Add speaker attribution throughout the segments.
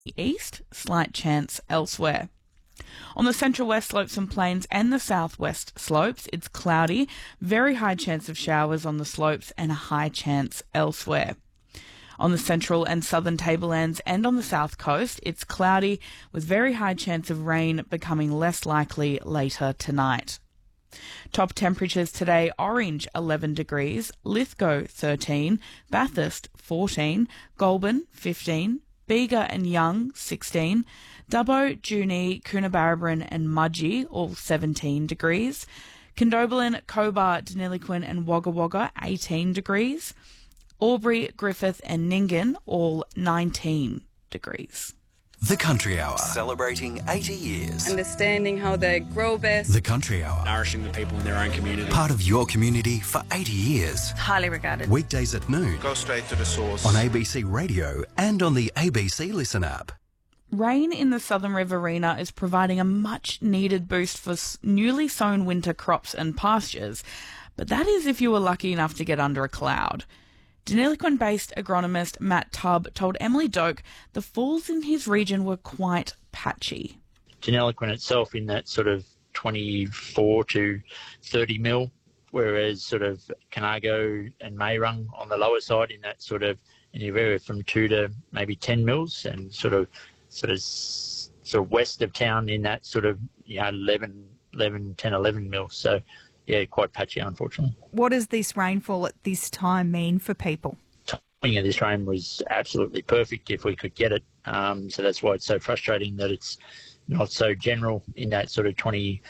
Speaker 1: east, slight chance elsewhere. On the central west slopes and plains and the southwest slopes, it's cloudy, very high chance of showers on the slopes and a high chance elsewhere. On the central and southern tablelands and on the south coast, it's cloudy with very high chance of rain becoming less likely later tonight. Top temperatures today: Orange 11 degrees, Lithgow 13, Bathurst 14, Goulburn 15, Bega and Young 16, Dubbo, Junee, Coonabarabran and Mudgee all 17 degrees, Condobolin, Cobar, Deniliquin and Wagga Wagga 18 degrees, Albury, Griffith and Nyngan all 19 degrees.
Speaker 2: The Country Hour, celebrating 80 years.
Speaker 3: Understanding how they grow best.
Speaker 2: The Country Hour,
Speaker 4: nourishing the people in their own community.
Speaker 2: Part of your community for 80 years.
Speaker 3: Highly regarded.
Speaker 2: Weekdays at noon.
Speaker 4: Go straight to the source.
Speaker 2: On ABC Radio and on the ABC Listen app.
Speaker 1: Rain in the Southern Riverina is providing a much-needed boost for newly sown winter crops and pastures, but that is if you were lucky enough to get under a cloud. Deniliquin-based agronomist Matt Tubb told Emily Doak the falls in his region were quite patchy.
Speaker 5: Deniliquin itself in that sort of 24 to 30 mil, whereas sort of Conago and Mayrung on the lower side in that sort of anywhere from 2 to maybe 10 mils, and sort of west of town in that sort of 11 mils. So yeah, quite patchy, unfortunately.
Speaker 6: What does this rainfall at this time mean for people?
Speaker 5: Timing of this rain was absolutely perfect if we could get it. So that's why it's so frustrating that it's not so general in that sort of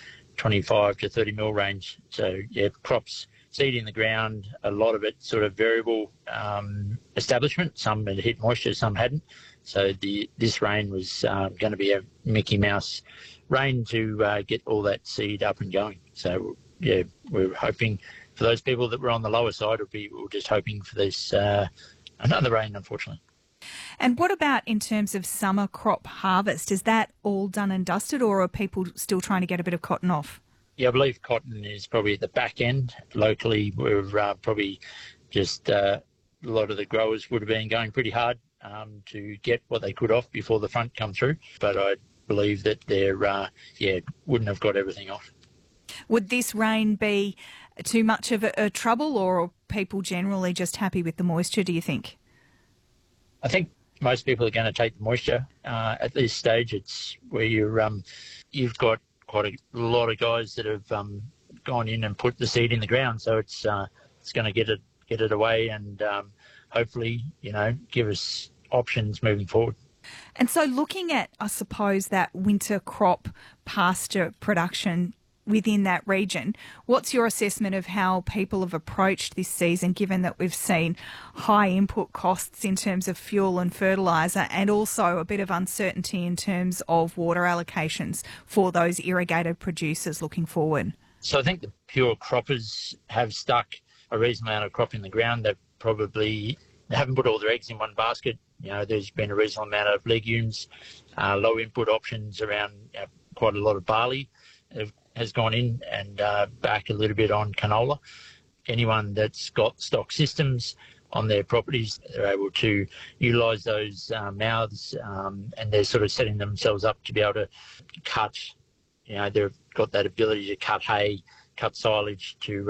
Speaker 5: 25 to 30 mil range. So yeah, crops, seed in the ground, a lot of it sort of variable establishment. Some had hit moisture, some hadn't. So this rain was going to be a Mickey Mouse rain to get all that seed up and going. So yeah, we're hoping for those people that were on the lower side. We're just hoping for this another rain, unfortunately.
Speaker 6: And what about in terms of summer crop harvest? Is that all done and dusted, or are people still trying to get a bit of cotton off?
Speaker 5: Yeah, I believe cotton is probably at the back end. Locally, we're probably just a lot of the growers would have been going pretty hard to get what they could off before the front come through. But I believe that they're wouldn't have got everything off.
Speaker 6: Would this rain be too much of a trouble, or are people generally just happy with the moisture, do you think?
Speaker 5: I think most people are going to take the moisture. At this stage, it's where you've got quite a lot of guys that have gone in and put the seed in the ground, so it's going to get it away and hopefully, give us options moving forward.
Speaker 6: And so looking at, I suppose, that winter crop pasture production within that region, what's your assessment of how people have approached this season, given that we've seen high input costs in terms of fuel and fertiliser, and also a bit of uncertainty in terms of water allocations for those irrigated producers looking forward?
Speaker 5: So I think the pure croppers have stuck a reasonable amount of crop in the ground. They haven't put all their eggs in one basket. There's been a reasonable amount of legumes, low input options around quite a lot of barley has gone in, and back a little bit on canola. Anyone that's got stock systems on their properties, they're able to utilise those mouths, and they're sort of setting themselves up to be able to cut. They've got that ability to cut hay, cut silage to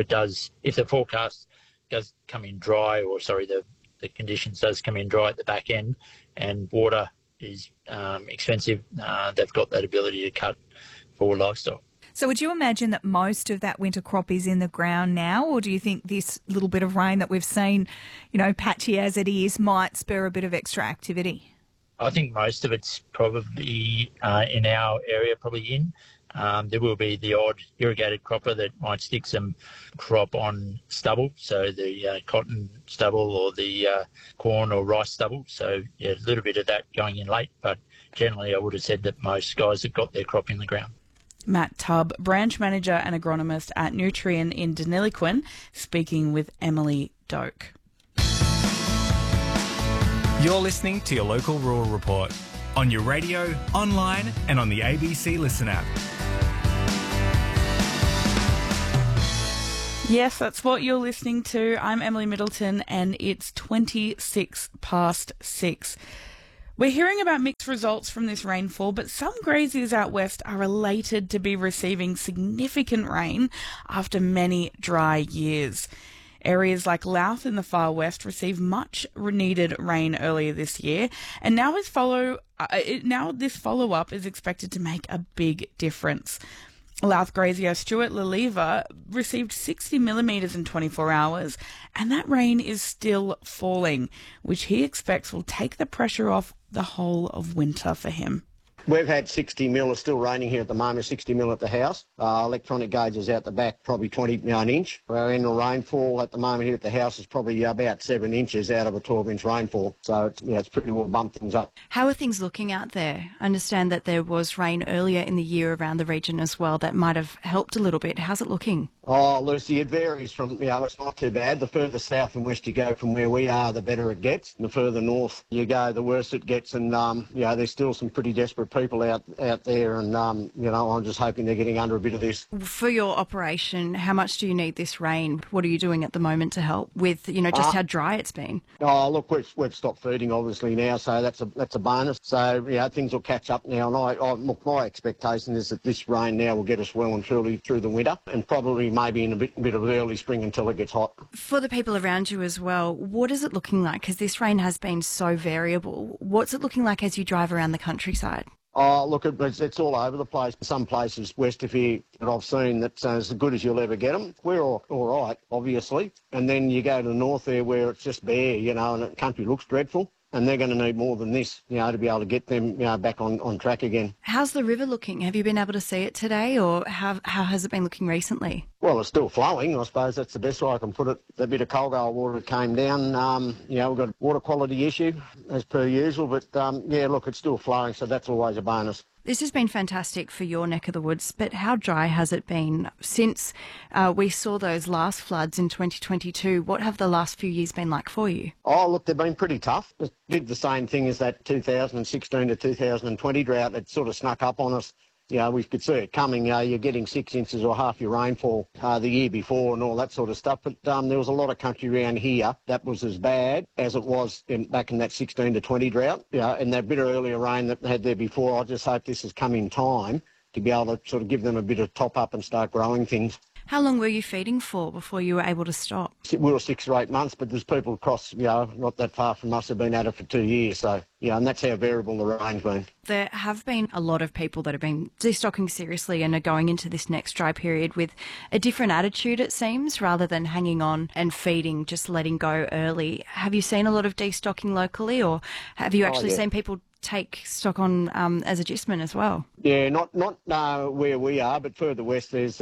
Speaker 5: if the forecast does come in dry, the conditions does come in dry at the back end, and water is expensive. They've got that ability to cut for livestock.
Speaker 6: So would you imagine that most of that winter crop is in the ground now, or do you think this little bit of rain that we've seen, patchy as it is, might spur a bit of extra activity?
Speaker 5: I think most of it's probably in our area, probably in. There will be the odd irrigated cropper that might stick some crop on stubble, so the cotton stubble or the corn or rice stubble. So yeah, a little bit of that going in late, but generally I would have said that most guys have got their crop in the ground.
Speaker 1: Matt Tubb, branch manager and agronomist at Nutrien in Deniliquin, speaking with Emily Doak.
Speaker 7: You're listening to your local rural report on your radio, online and on the ABC Listen app.
Speaker 1: Yes, that's what you're listening to. I'm Emily Middleton and it's 26 past 6. We're hearing about mixed results from this rainfall, but some graziers out west are elated to be receiving significant rain after many dry years. Areas like Louth in the far west received much needed rain earlier this year, and now this follow-up is expected to make a big difference. Louth grazier Stuart Leliva received 60 millimetres in 24 hours, and that rain is still falling, which he expects will take the pressure off the whole of winter for him.
Speaker 8: We've had 60 mil, it's still raining here at the moment, 60 mil at the house. Electronic gauges out the back, probably 29 inch. Our annual rainfall at the moment here at the house is probably about 7 inches out of a 12-inch rainfall. So it's pretty well bumped things up.
Speaker 9: How are things looking out there? I understand that there was rain earlier in the year around the region as well that might have helped a little bit. How's it looking?
Speaker 8: Oh, Lucy, it varies from, it's not too bad. The further south and west you go from where we are, the better it gets. And the further north you go, the worse it gets. And, there's still some pretty desperate people out there. And, I'm just hoping they're getting under a bit of this.
Speaker 9: For your operation, how much do you need this rain? What are you doing at the moment to help with, just how dry it's been?
Speaker 8: Oh, look, we've stopped feeding, obviously, now, so that's a bonus. So, things will catch up now. And my expectation is that this rain now will get us well and truly through the winter and probably maybe in a bit of early spring until it gets hot.
Speaker 9: For the people around you as well, what is it looking like? Because this rain has been so variable. What's it looking like as you drive around the countryside?
Speaker 8: Oh, look, it's all over the place. Some places west of here that I've seen that's as good as you'll ever get them. We're all right, obviously. And then you go to the north there where it's just bare, and the country looks dreadful. And they're going to need more than this, to be able to get them, back on track again.
Speaker 9: How's the river looking? Have you been able to see it today, or how has it been looking recently?
Speaker 8: Well, it's still flowing. I suppose that's the best way I can put it. The bit of Colgale water came down. We've got a water quality issue, as per usual. But, it's still flowing, so that's always a bonus.
Speaker 9: This has been fantastic for your neck of the woods, but how dry has it been since we saw those last floods in 2022? What have the last few years been like for you?
Speaker 8: Oh, look, they've been pretty tough. It did the same thing as that 2016 to 2020 drought. It sort of snuck up on us. We could see it coming. You're getting 6 inches or half your rainfall the year before and all that sort of stuff. But there was a lot of country around here that was as bad as it was back in that 16 to 20 drought. And that bit of earlier rain that they had there before, I just hope this has come in time to be able to sort of give them a bit of top up and start growing things.
Speaker 9: How long were you feeding for before you were able to stop?
Speaker 8: We were 6 or 8 months, but there's people across, not that far from us, have been at it for 2 years. So, and that's how variable the rain's been.
Speaker 9: There have been a lot of people that have been destocking seriously and are going into this next dry period with a different attitude, it seems, rather than hanging on and feeding, just letting go early. Have you seen a lot of destocking locally, or have you actually seen people take stock on as a gistman as well?
Speaker 8: Yeah, not where we are, but further west there's